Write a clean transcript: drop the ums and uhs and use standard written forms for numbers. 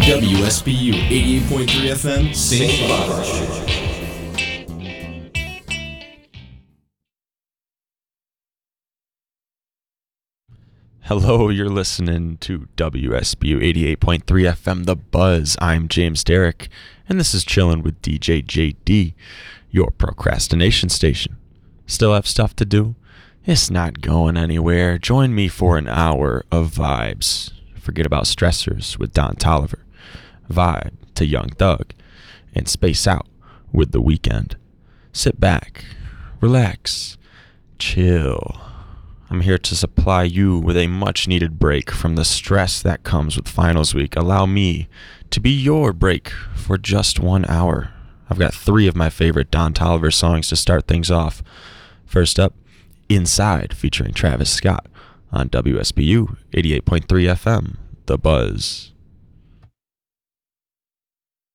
WSBU 88.3 FM, St. Barbara. Hello, you're listening to WSBU 88.3 FM, The Buzz. I'm James Derrick, and this is Chillin' with DJ JD, your procrastination station. Still have stuff to do? It's not going anywhere. Join me for an hour of vibes. Forget about stressors with Don Tolliver. Vibe to Young Thug. And space out with The Weeknd. Sit back, relax, chill. I'm here to supply you with a much-needed break from the stress that comes with finals week. Allow me to be your break for just 1 hour. I've got 3 of my favorite Don Tolliver songs to start things off. First up, Inside, featuring Travis Scott on WSBU 88.3 FM, The Buzz.